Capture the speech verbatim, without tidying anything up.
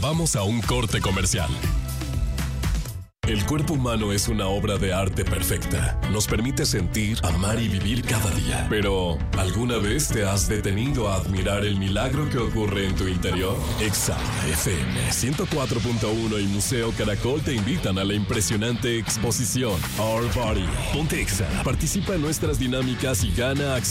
Vamos a un corte comercial. El cuerpo humano es una obra de arte perfecta. Nos permite sentir, amar y vivir cada día. Pero, ¿alguna vez te has detenido a admirar el milagro que ocurre en tu interior? Exa F M ciento cuatro punto uno y Museo Caracol te invitan a la impresionante exposición Our Body. Ponte Exa. Participa en nuestras dinámicas y gana acceso